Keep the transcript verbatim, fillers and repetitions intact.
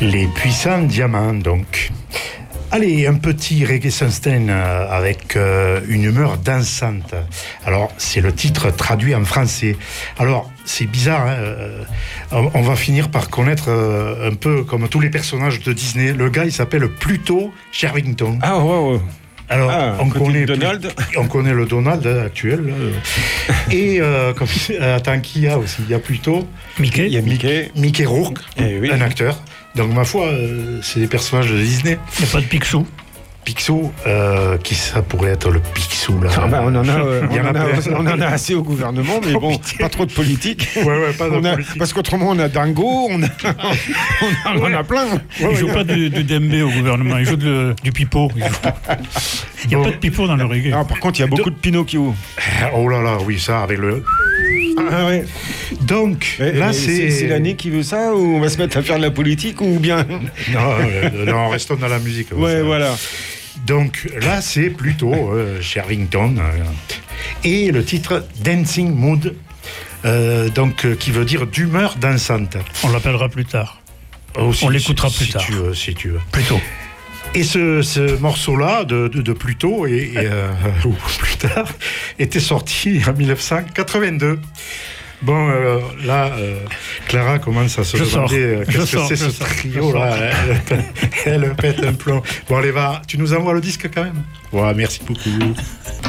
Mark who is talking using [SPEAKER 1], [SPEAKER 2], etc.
[SPEAKER 1] Les puissants diamants, donc. Allez, un petit reggae sunstein avec euh, une humeur dansante. Alors, c'est le titre traduit en français. Alors, c'est bizarre, hein, euh, on va finir par connaître euh, un peu comme tous les personnages de Disney. Le gars, il s'appelle Pluto Shervington.
[SPEAKER 2] Ah, ouais, ouais.
[SPEAKER 1] Alors,
[SPEAKER 2] ah,
[SPEAKER 1] on, connaît
[SPEAKER 2] Donald.
[SPEAKER 1] on connaît le Donald actuel. Là. Et, euh, comme, attends, qui y a aussi? Il y a plutôt
[SPEAKER 2] Mickey. Il y a Mickey.
[SPEAKER 1] Mickey Rourke,
[SPEAKER 2] eh oui.
[SPEAKER 1] un acteur. Donc, ma foi, euh, c'est des personnages de Disney.
[SPEAKER 3] Il n'y a pas de Picsou.
[SPEAKER 1] Picsou, euh, qui ça pourrait être le Picsou là?
[SPEAKER 2] Ah bah, on, en a, euh, on,
[SPEAKER 1] en
[SPEAKER 2] en
[SPEAKER 1] a,
[SPEAKER 2] a, on en a assez au gouvernement, mais bon, pas trop de politique.
[SPEAKER 1] Ouais, ouais, pas de
[SPEAKER 2] on a,
[SPEAKER 1] politique.
[SPEAKER 2] Parce qu'autrement, on a Dingo, on, a, on, a, on en a plein.
[SPEAKER 3] Ouais, il ne joue ouais, pas du, du djembé au gouvernement, il joue de, du pipeau. Il n'y a bon. pas de pipeau dans le reggae.
[SPEAKER 2] Ah, par contre, il y a beaucoup de, de Pinocchio.
[SPEAKER 1] Oh là là, oui, ça, avec le...
[SPEAKER 2] Ah ouais.
[SPEAKER 1] Donc,
[SPEAKER 2] mais,
[SPEAKER 1] là,
[SPEAKER 2] mais
[SPEAKER 1] c'est...
[SPEAKER 2] C'est l'année qui veut ça, ou on va se mettre à faire de la politique, ou bien...
[SPEAKER 1] Non, euh, non, restons dans la musique.
[SPEAKER 2] Ouais, ça. Voilà.
[SPEAKER 1] Donc là, c'est plutôt euh, Shervington euh, et le titre Dancing Mood, euh, donc euh, qui veut dire d'humeur dansante.
[SPEAKER 3] On l'appellera plus tard.
[SPEAKER 1] Oh, si,
[SPEAKER 3] On l'écoutera
[SPEAKER 1] si,
[SPEAKER 3] plus
[SPEAKER 1] si
[SPEAKER 3] tard.
[SPEAKER 1] Tu veux, si tu veux.
[SPEAKER 3] Plutôt.
[SPEAKER 1] Et ce, ce morceau-là de, de, de Pluto, et, et, euh, ou plus tard, était sorti en dix-neuf cent quatre-vingt-deux. Bon, euh, là, euh, Clara commence à se
[SPEAKER 3] je
[SPEAKER 1] demander euh, qu'est-ce
[SPEAKER 3] sors,
[SPEAKER 1] que c'est ce
[SPEAKER 3] sors,
[SPEAKER 1] trio-là. Elle, elle pète un plomb. Bon, allez, va, tu nous envoies le disque quand même? Ouais, merci beaucoup.